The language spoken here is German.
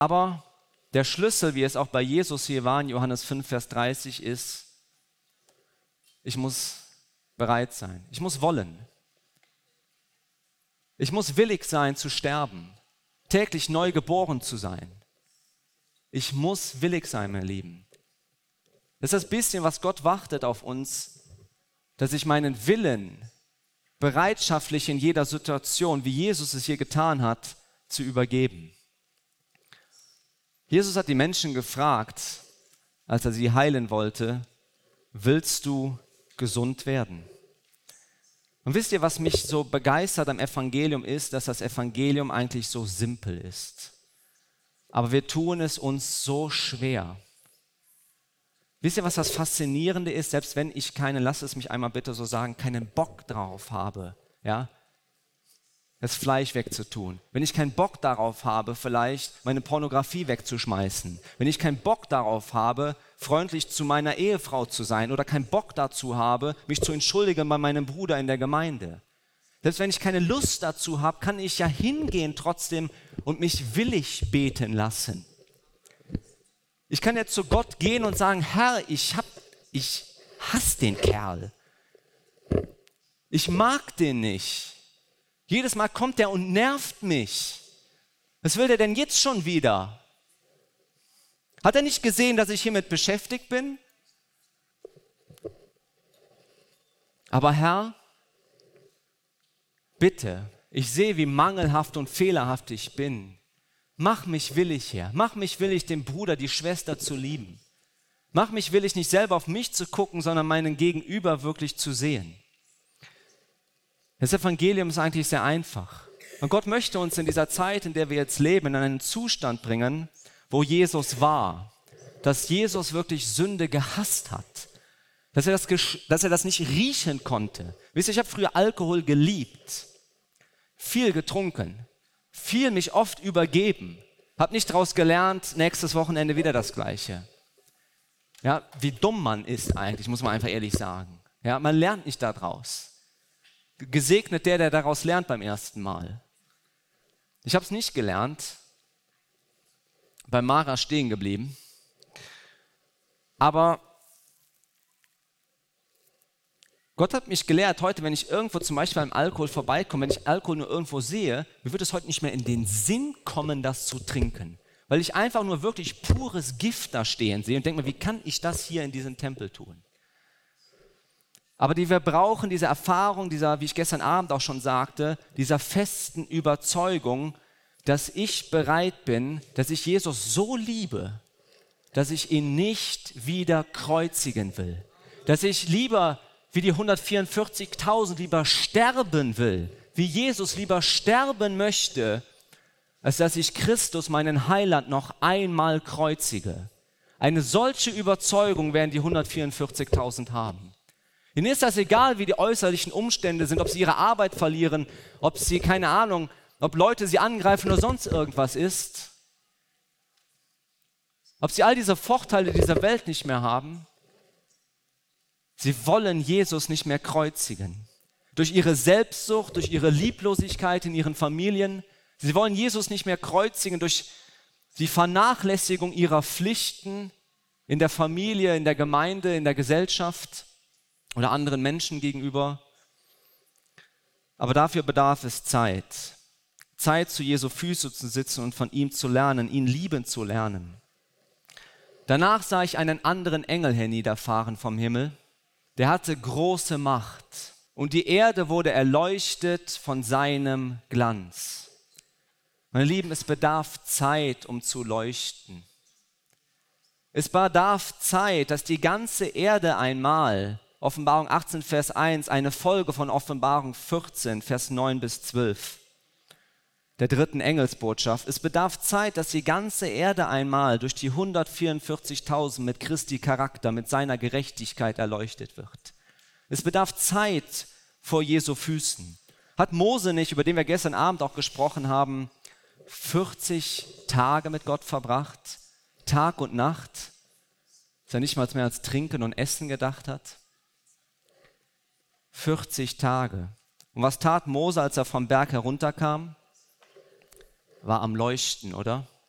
Aber der Schlüssel, wie es auch bei Jesus hier war in Johannes 5, Vers 30 ist, ich muss bereit sein. Ich muss wollen. Ich muss willig sein zu sterben, täglich neu geboren zu sein. Ich muss willig sein, mein Lieben. Das ist das bisschen, was Gott wartet auf uns, dass ich meinen Willen bereitschaftlich in jeder Situation, wie Jesus es hier getan hat, zu übergeben. Jesus hat die Menschen gefragt, als er sie heilen wollte, willst du gesund werden? Und wisst ihr, was mich so begeistert am Evangelium ist, dass das Evangelium eigentlich so simpel ist. Aber wir tun es uns so schwer. Wisst ihr, was das Faszinierende ist, selbst wenn ich lasst es mich einmal bitte so sagen, keinen Bock drauf habe, ja, das Fleisch wegzutun. Wenn ich keinen Bock darauf habe, vielleicht meine Pornografie wegzuschmeißen. Wenn ich keinen Bock darauf habe, freundlich zu meiner Ehefrau zu sein oder keinen Bock dazu habe, mich zu entschuldigen bei meinem Bruder in der Gemeinde. Selbst wenn ich keine Lust dazu habe, kann ich ja hingehen trotzdem und mich willig beten lassen. Ich kann jetzt zu Gott gehen und sagen, Herr, ich hasse den Kerl. Ich mag den nicht. Jedes Mal kommt der und nervt mich. Was will der denn jetzt schon wieder? Hat er nicht gesehen, dass ich hiermit beschäftigt bin? Aber Herr, bitte, ich sehe, wie mangelhaft und fehlerhaft ich bin. Mach mich willig, Herr. Mach mich willig, den Bruder, die Schwester zu lieben. Mach mich willig, nicht selber auf mich zu gucken, sondern meinen Gegenüber wirklich zu sehen. Das Evangelium ist eigentlich sehr einfach. Und Gott möchte uns in dieser Zeit, in der wir jetzt leben, in einen Zustand bringen, wo Jesus war. Dass Jesus wirklich Sünde gehasst hat. Dass er das nicht riechen konnte. Wisst ihr, ich habe früher Alkohol geliebt. Viel getrunken. Viel mich oft übergeben. Habe nicht daraus gelernt, nächstes Wochenende wieder das Gleiche. Ja, wie dumm man ist eigentlich, muss man einfach ehrlich sagen. Ja, man lernt nicht daraus. Gesegnet der daraus lernt beim ersten Mal. Ich habe es nicht gelernt, bei Mara stehen geblieben. Aber Gott hat mich gelehrt, heute, wenn ich irgendwo zum Beispiel beim Alkohol vorbeikomme, wenn ich Alkohol nur irgendwo sehe, mir wird es heute nicht mehr in den Sinn kommen, das zu trinken. Weil ich einfach nur wirklich pures Gift da stehen sehe und denke mir, wie kann ich das hier in diesem Tempel tun? Aber wir brauchen diese Erfahrung, wie ich gestern Abend auch schon sagte, dieser festen Überzeugung, dass ich bereit bin, dass ich Jesus so liebe, dass ich ihn nicht wieder kreuzigen will. Dass ich lieber wie die 144.000 lieber sterben will, wie Jesus lieber sterben möchte, als dass ich Christus, meinen Heiland, noch einmal kreuzige. Eine solche Überzeugung werden die 144.000 haben. Ihnen ist das egal, wie die äußerlichen Umstände sind, ob sie ihre Arbeit verlieren, ob sie, keine Ahnung, ob Leute sie angreifen oder sonst irgendwas ist. Ob sie all diese Vorteile dieser Welt nicht mehr haben. Sie wollen Jesus nicht mehr kreuzigen. Durch ihre Selbstsucht, durch ihre Lieblosigkeit in ihren Familien. Sie wollen Jesus nicht mehr kreuzigen durch die Vernachlässigung ihrer Pflichten in der Familie, in der Gemeinde, in der Gesellschaft oder anderen Menschen gegenüber. Aber dafür bedarf es Zeit. Zeit, zu Jesu Füße zu sitzen und von ihm zu lernen, ihn lieben zu lernen. Danach sah ich einen anderen Engel herniederfahren vom Himmel. Der hatte große Macht und die Erde wurde erleuchtet von seinem Glanz. Meine Lieben, es bedarf Zeit, um zu leuchten. Es bedarf Zeit, dass die ganze Erde einmal, Offenbarung 18, Vers 1, eine Folge von Offenbarung 14, Vers 9 bis 12, der dritten Engelsbotschaft. Es bedarf Zeit, dass die ganze Erde einmal durch die 144.000 mit Christi Charakter, mit seiner Gerechtigkeit erleuchtet wird. Es bedarf Zeit vor Jesu Füßen. Hat Mose nicht, über den wir gestern Abend auch gesprochen haben, 40 Tage mit Gott verbracht, Tag und Nacht, dass er nicht mal mehr als Trinken und Essen gedacht hat? 40 Tage. Und was tat Mose, als er vom Berg herunterkam? War am Leuchten, oder?